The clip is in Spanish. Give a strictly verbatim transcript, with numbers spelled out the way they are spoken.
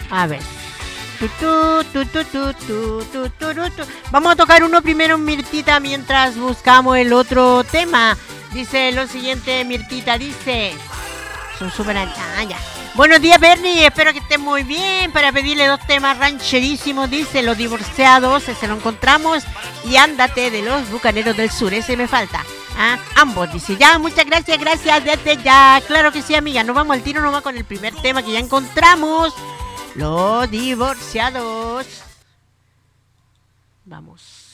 A ver. Tu, tu, tu, tu, tu, tu, tu, tu, tu, tu. Vamos a tocar uno primero, Mirtita, mientras buscamos el otro tema. Dice lo siguiente, Mirtita, dice... Son súper... Ah, ya. Buenos días, Bernie, espero que estén muy bien. Para pedirle dos temas rancherísimos, dice Los Divorciados, ese lo encontramos. Y Ándate, de los Bucaneros del Sur, ese me falta. ¿Ah? Ambos, dice, ya, muchas gracias, gracias, desde ya. Claro que sí, amiga, nos vamos al tiro nomás con el primer tema que ya encontramos. Los Divorciados. Vamos.